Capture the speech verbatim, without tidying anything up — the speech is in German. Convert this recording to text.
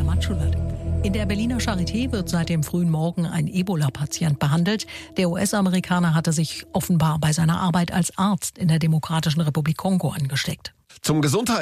Matschulert. In der Berliner Charité wird seit dem frühen Morgen ein Ebola-Patient behandelt. Der U S-Amerikaner hatte sich offenbar bei seiner Arbeit als Arzt in der Demokratischen Republik Kongo angesteckt. Zum Gesundheits